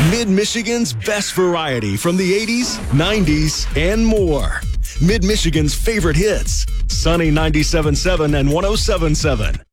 Mid-Michigan's best variety from the 80s, 90s, and more. Mid-Michigan's favorite hits. Sunny 97.7 and 107.7.